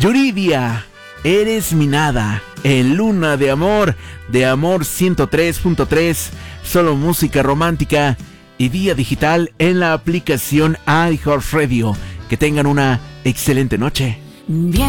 Yuridia, Eres mi nada, en Luna de Amor 103.3, solo música romántica y vía digital en la aplicación iHeartRadio. Que tengan una excelente noche.